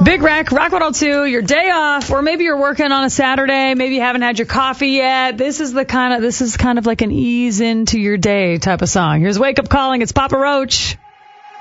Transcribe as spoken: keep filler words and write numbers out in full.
Big Wreck, Rock one oh two, your day off, or maybe you're working on a Saturday, maybe you haven't had your coffee yet. This is the kind of, this is kind of like an ease into your day type of song. Here's Wake Up Calling, it's Papa Roach.